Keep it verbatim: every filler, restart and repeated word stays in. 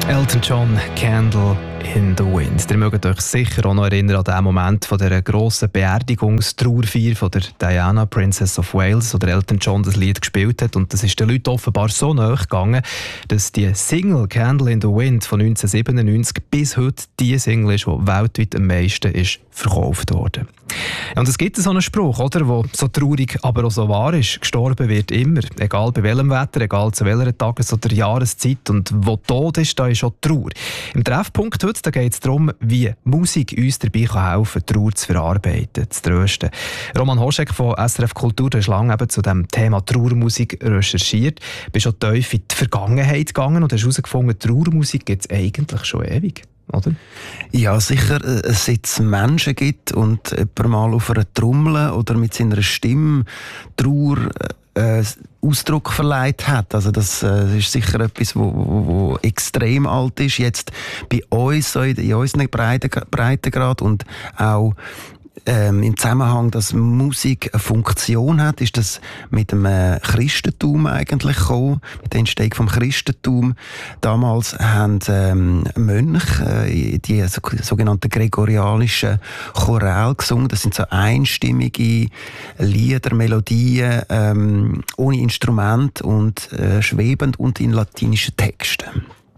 Elton John, Candle in the Wind. Ihr mögt euch sicher auch noch erinnern an den Moment von der grossen Beerdigungstrauerfeier von der Diana, Princess of Wales, wo der Elton John das Lied gespielt hat. Und das ist den Leuten offenbar so nahe gegangen, dass die Single Candle in the Wind von neunzehnhundertsiebenundneunzig bis heute die Single ist, die weltweit am meisten ist verkauft wurde. Und es gibt so einen Spruch, oder, der so traurig, aber auch so wahr ist. Gestorben wird immer, egal bei welchem Wetter, egal zu welcher Tages- oder Jahreszeit. Und wo Tod ist, da ist auch Trauer. Im Treffpunkt heute da geht es darum, wie Musik uns dabei helfen kann, Trauer zu verarbeiten, zu trösten. Roman Hoschek von S R F Kultur, du hast lange eben zu dem Thema Trauermusik recherchiert. Du bist schon tief in die Vergangenheit gegangen und hast herausgefunden, Trauermusik gibt es eigentlich schon ewig. Oder? Ja, sicher, seit es Menschen gibt und jemand mal auf einer Trommel oder mit seiner Stimme Trauer äh, Ausdruck verleiht hat. Also das äh, ist sicher etwas, wo, wo, wo extrem alt ist. Jetzt bei uns, so in, in unseren Breitengrad und auch Ähm, im Zusammenhang, dass Musik eine Funktion hat, ist das mit dem äh, Christentum eigentlich gekommen, mit der Entstehung vom Christentum. Damals haben ähm, Mönche äh, die so, sogenannten gregorianischen Choräle gesungen. Das sind so einstimmige Lieder, Melodien ähm, ohne Instrument und äh, schwebend und in latinischen Texten.